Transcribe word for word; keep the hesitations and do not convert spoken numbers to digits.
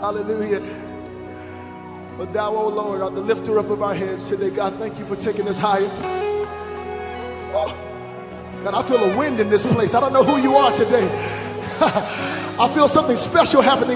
Hallelujah. But thou, O Lord, art the lifter up of our heads today. God, thank you for taking us higher. Oh, God, I feel a wind in this place. I don't know who you are today. I feel something special happening.